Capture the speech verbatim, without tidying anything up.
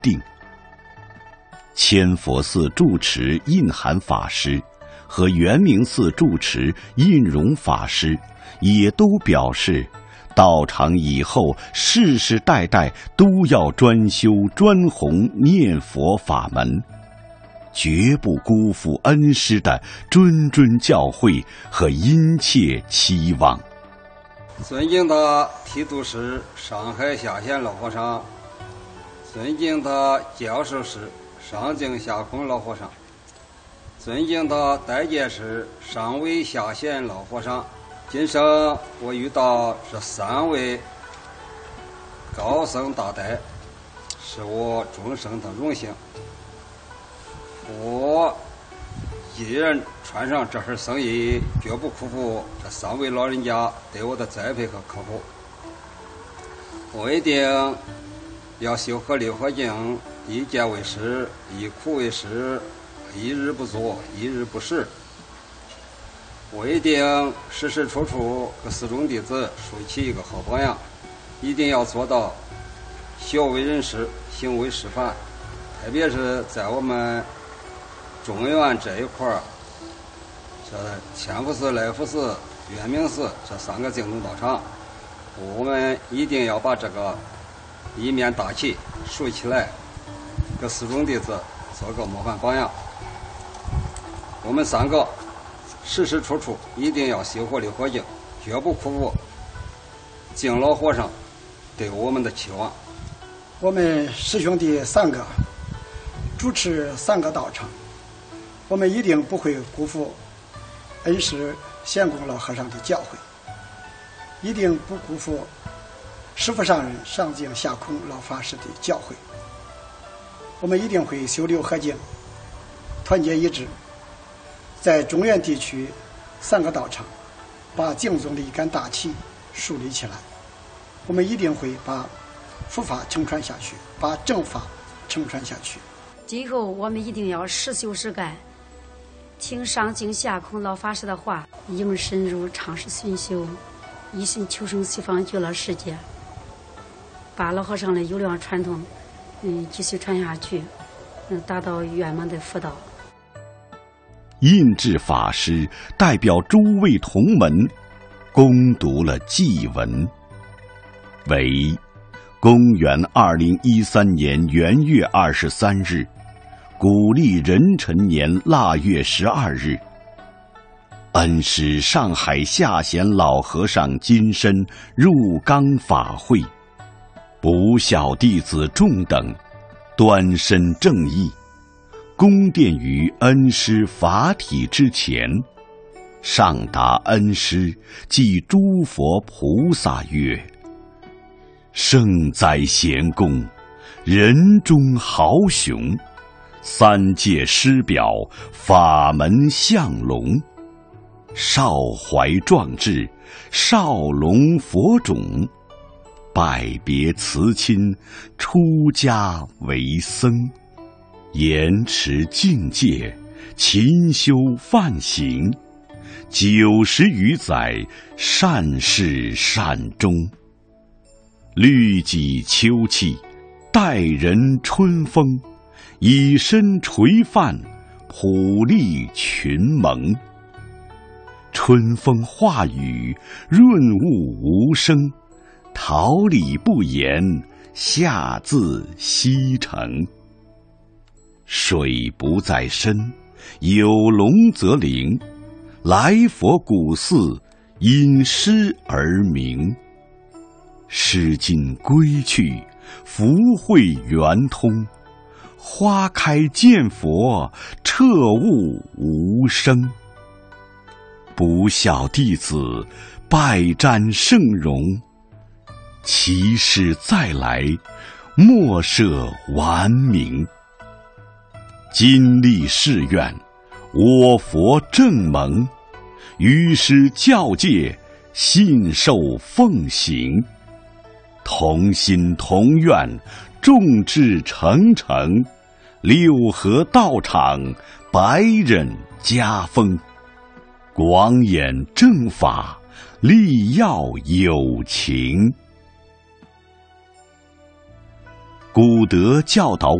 定。千佛寺住持印涵法师和圆明寺住持印容法师也都表示，道场以后世世代代都要专修专弘念佛法门，绝不辜负恩师的谆谆教诲和殷切期望。 尊敬的提督师上海下县老和尚，尊敬的教授师上京下空老和尚，尊敬的代监师上尉下县老和尚，今生我遇到这三位高僧大德，是我终生的荣幸。我一人穿上这身僧衣，绝不辜负这三位老人家对我的栽培和呵护。我一定要修和六合敬，一戒为师，一苦为师，一日不作，一日不食。我一定时时处处给四众弟子树起一个好榜样，一定要做到学为人师，行为示范。特别是在我们中原这一块儿，这千佛寺、来福寺、圆明寺这三个净土道场，我们一定要把这个一面大旗竖起来，给四众弟子做个模范榜样。我们三个时时处处一定要修和六合敬，绝不辜负敬老和尚对我们的期望。 我们师兄弟三个主持三个道场，我们一定不会辜负恩师显公老和尚的教诲，一定不辜负师父上人上净下空老法师的教诲。我们一定会修六合敬，团结一致，在中原地区三个道场把净宗的一杆大旗树立起来。我们一定会把佛法承传下去，把正法承传下去。 今后我们一定要实修实干，听上净下空老法师的话，应深入常识熏修，一心求生西方极乐世界，把老和尚的优良传统嗯继续传下去，嗯达到圆满的佛道。 印智法师代表诸位同门恭读了祭文，为公元二零一三年元月二十三日，古历壬辰年腊月十二日，恩师上海下贤老和尚金身入冈法会，不孝弟子众等端身正义，恭奠于恩师法体之前，上达恩师即诸佛菩萨曰：圣哉贤公，人中豪雄，三界师表，法门相龙，少怀壮志，少龙佛种，拜别辞亲，出家为僧，严持境界，勤修梵行，九十余载，善始善终，律己秋气，待人春风，以身垂范，普利群蒙。春风化雨，润物无声，桃李不言，下自西城。水不在深，有龙则灵，来佛古寺，因诗而名。诗经归去，福慧圆通，花开见佛，彻悟无生。不孝弟子，拜瞻圣容，其师再来，莫设顽名。今立誓愿，我佛正蒙，于师教戒，信受奉行。同心同愿，众志成城，六合道场，百忍家风。广演正法，力耀有情。 古德教导